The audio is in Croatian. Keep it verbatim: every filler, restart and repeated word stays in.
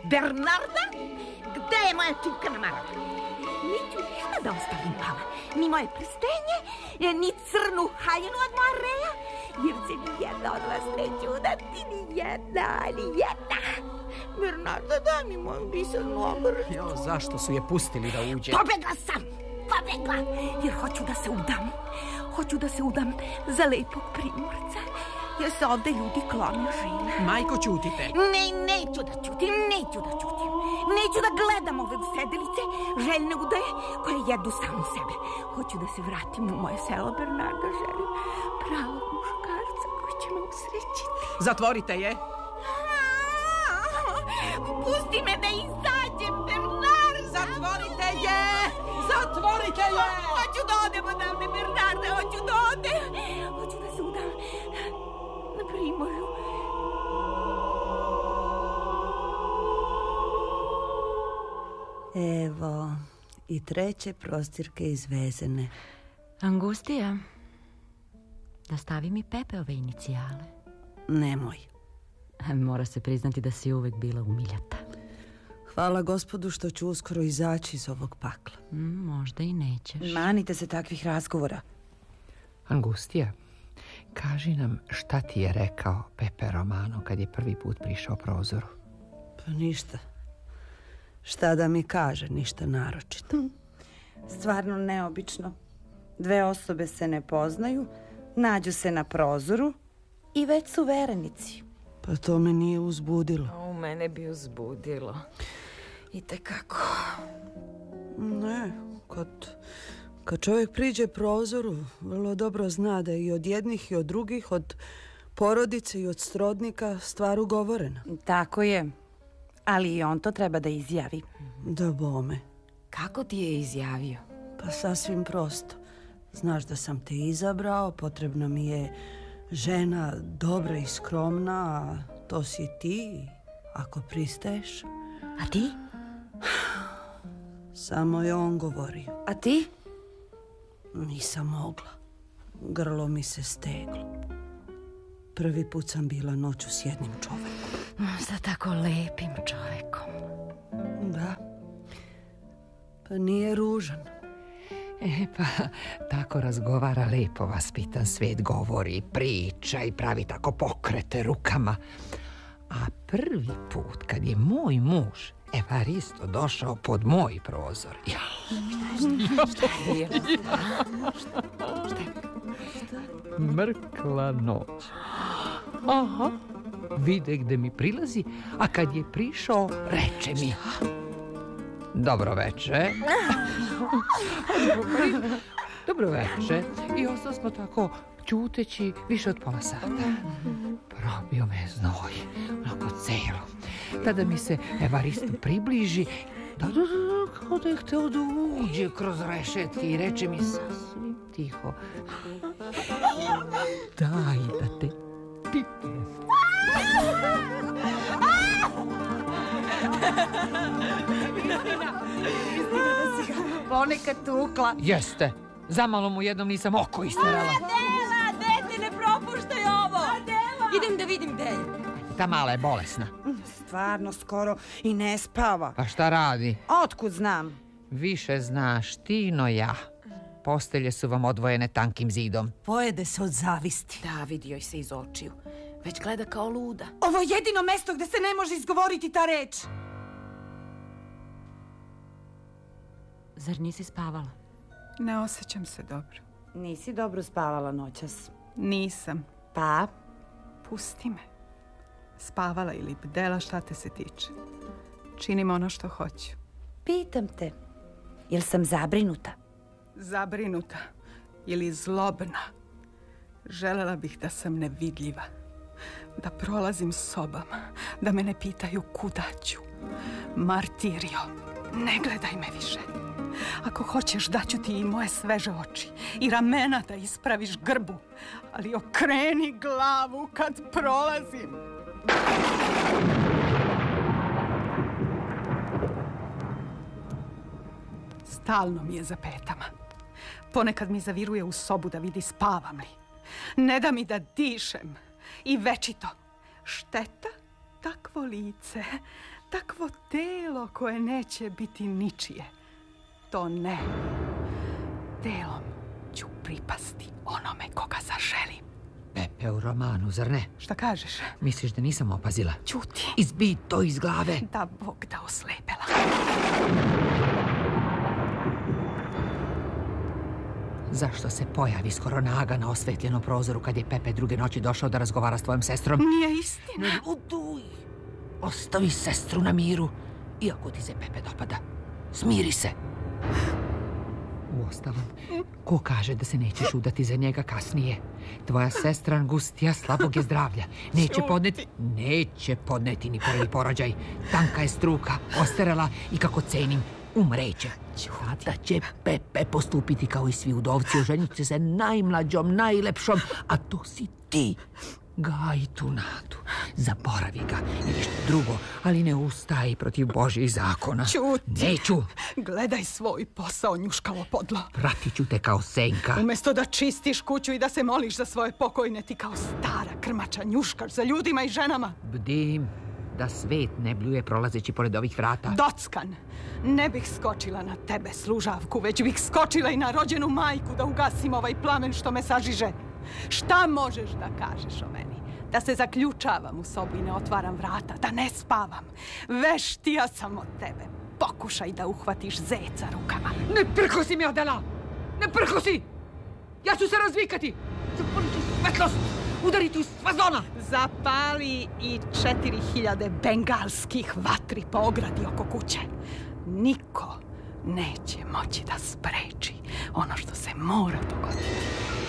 Bernarda? Gde je moja čivkana marama? Neću ništa da ostavim vama. Ni moje prstenje, ni crnu haljinu od moja reja, jer se ni jedna od vas neće udati, ni jedna, ni jedna. Bernarda, daj mi moju bisernu ogrlicu. Jo, zašto su je pustili da uđe? Pobegla sam, pobegla, jer hoću da se udam. Hoću da se udam za lepog primorca, jer se ovde ljudi klone žene. Majko, ćutite. Ne, neću da ćutim, neću da ćutim. Neću da gledam ove usedelice, željne udaje koje jedu samu sebe. Hoću da se vratim u moje selo, Bernarda, želim pravog muškarca koji će me usrećiti. Zatvorite je. Pusti me da izađem, Bernarda. Zatvorite je. Zatvorite je. Hoću da odem odavde, Bernarda, hoću da odem. Hoću da se udam na primorju. Evo, i treće prostirke izvezene. Angustija, da stavim i Pepeove inicijale. Nemoj. Mora se priznati da si uvek bila umiljata. Hvala Gospodu što ću uskoro izaći iz ovog pakla. Mm, možda i nećeš. Manite se takvih razgovora. Angustija, kaži nam šta ti je rekao Pepe Romano kad je prvi put prišao prozoru. Pa ništa. Šta da mi kaže, ništa naročito. Hm. Stvarno neobično. Dve osobe se ne poznaju, nađu se na prozoru i već su verenici. Pa to me nije uzbudilo. U mene bi uzbudilo. I tekako. Ne, kad, kad čovjek priđe prozoru, vrlo dobro zna da i od jednih i od drugih, od porodice i od srodnika stvar ugovorena. Tako je, ali i on to treba da izjavi. Da bome. Kako ti je izjavio? Pa sasvim prosto. Znaš da sam te izabrao, potrebna mi je žena dobra i skromna, a to si ti, ako pristaješ. A ti? Samo je on govorio. A ti? Nisam mogla. Grlo mi se steglo. Prvi put sam bila noću s jednim čovekom. Sa tako lepim čovekom. Da. Pa nije ružan. E pa, tako razgovara lepo vaspitan svet, govori, priča i pravi tako pokrete rukama. A prvi put kad je moj muž Evaristo došao pod moj prozor. Ja. Šta je bilo? Mrkla noć. Aha, vide gde mi prilazi, a kad je prišao, reče mi: dobro veče. Dobro veče. I ostali smo tako ćuteći više od pola sata. Probio me znoj, onako celo. Tada mi se Evaristo približi, da, da, da, kao da je hteo da uđe kroz rešetke i reče mi sasvim tiho: daj da te pipnem. Ponekad tukla. Jeste, zamalo mu jednom nisam oko isterala. Adela, dete, ne propuštaj ovo. Adela! Idem da vidim gde je. Ta mala je bolesna. Stvarno skoro i ne spava. Pa šta radi? Otkud znam? Više znaš ti no ja. Postelje su vam odvojene tankim zidom. Pojede se od zavisti. Da, vidi joj se iz očiju. Već gleda kao luda. Ovo je jedino mesto gde se ne može izgovoriti ta reč. Zar nisi spavala? Ne osjećam se dobro. Nisi dobro spavala noćas. Nisam. Pa? Pusti me. Spavala ili bdela, šta te se tiče. Činim ono što hoću. Pitam te, jel sam zabrinuta? Zabrinuta ili zlobna. Želela bih da sam nevidljiva. Da prolazim sobama. Da me ne pitaju kuda ću. Martirio, ne gledaj me više. Ako hoćeš, daću ti i moje sveže oči i ramena da ispraviš grbu, ali okreni glavu kad prolazim. Stalno mi je za petama. Ponekad mi zaviruje u sobu da vidi spavam li. Ne da mi da dišem. I večito. Šteta takvo takvo lice, takvo telo koje neće biti ničije. To ne. Telom ću pripasti onome koga zaželim. Pepe u romanu, zar ne? Šta kažeš? Misliš da nisam opazila? Ćuti. Izbij to iz glave. Da Bog da oslepela. Zašto se pojavi skoro naga na osvetljenom prozoru kad je Pepe druge noći došao da razgovara s tvojom sestrom? Nije istina. Ne luduj. Ostavi sestru na miru. Iako ti se Pepe dopada. Smiri se. Uostalom, ko kaže da se nećeš udati za njega kasnije? Tvoja sestra Angustija slabog je zdravlja. Neće podneti... Neće podneti ni prvi porođaj. Tanka je struka, ostarela i kako cenim, umreće. Tada će Pepe postupiti kao i svi udovci. Oženit će se najmlađom, najlepšom, a to si ti. Gaji tu nadu. Zaboravi ga ili što drugo, ali ne ustaji protiv Božjih zakona. Ćuti. Neću. Gledaj svoj posao, njuškavo podlo. Pratit ću te kao senka. Umjesto da čistiš kuću i da se moliš za svoje pokojne, ti kao stara krmača njuškaš za ljudima i ženama. Bdim da svet ne bljuje prolazeći pored ovih vrata. Dockan, ne bih skočila na tebe, služavku, već bih skočila i na rođenu majku da ugasim ovaj plamen što me sažiže. Šta možeš da kažeš o meni? Da se zaključavam u sobu i ne otvaram vrata, da ne spavam. Veštija sam od tebe. Pokušaj da uhvatiš zeca rukama. Ne prkosi mi, Adela! Ne prkosi! Ja ću se razvikati! Zapaliti svetlost! Udariti iz fazona! Zapali i četiri hiljade bengalskih vatri po ogradi oko kuće. Niko neće moći da spreči ono što se mora dogoditi.